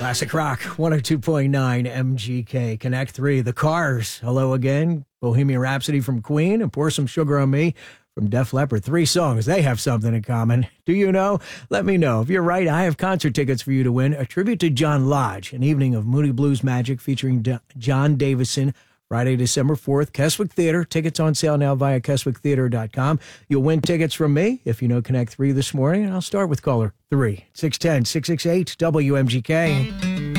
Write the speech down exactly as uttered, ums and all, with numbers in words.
Classic Rock, one oh two point nine M G K. Connect three, The Cars, Hello Again, Bohemian Rhapsody from Queen, and Pour Some Sugar on Me from Def Leppard. Three songs, they have something in common. Do you know? Let me know. If you're right, I have concert tickets for you to win. A tribute to John Lodge, an evening of Moody Blues Magic featuring D- John Davison, Friday, December fourth, Keswick Theater. Tickets on sale now via keswick theater dot com. You'll win tickets from me if you know Connect three this morning, and I'll start with caller three, six one zero, six six eight, W M G K.